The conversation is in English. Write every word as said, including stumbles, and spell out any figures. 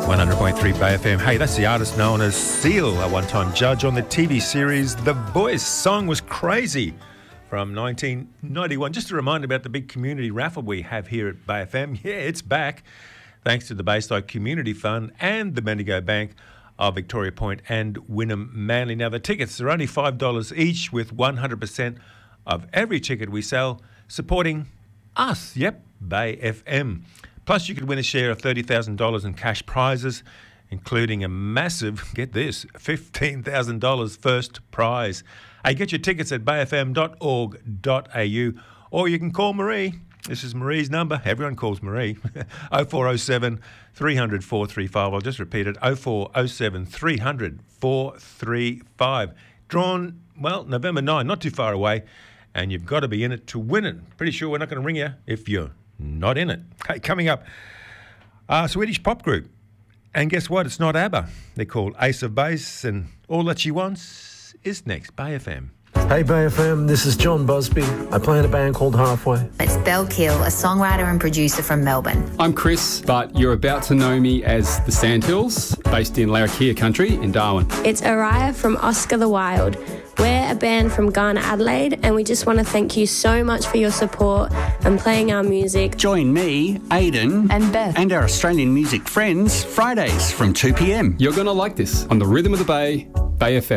one hundred point three Bay F M. Hey, that's the artist known as Seal, a one-time judge on the T V series The Voice. Song was Crazy from nineteen ninety-one. Just a reminder about the big community raffle we have here at Bay F M. Yeah, it's back, thanks to the Bayside Community Fund and the Bendigo Bank of Victoria Point and Wynnum Manly. Now, the tickets are only five dollars each, with one hundred percent of every ticket we sell supporting us. Yep, Bay F M. Plus, you could win a share of thirty thousand dollars in cash prizes, including a massive, get this, fifteen thousand dollars first prize. Hey, get your tickets at bay f m dot org dot a u, or you can call Marie. This is Marie's number. Everyone calls Marie. oh four oh seven, three hundred, four three five. I'll just repeat it. oh four oh seven, three hundred, four three five. Drawn, well, November ninth, not too far away, and you've got to be in it to win it. Pretty sure we're not going to ring you if you're not in it. Hey, coming up, a Swedish pop group. And guess what? It's not ABBA. They're called Ace of Base, and All That She Wants is next. Bay F M. Hey Bay F M, this is John Busby. I play in a band called Halfway. It's Belle Kill, a songwriter and producer from Melbourne. I'm Chris, but you're about to know me as the Sandhills, based in Larrakia country in Darwin. It's Araya from Oscar the Wild. We're a band from Ghana, Adelaide, and we just want to thank you so much for your support and playing our music. Join me, Aidan, and Beth, and our Australian music friends Fridays from two p m. You're going to like this on the Rhythm of the Bay, Bay F M.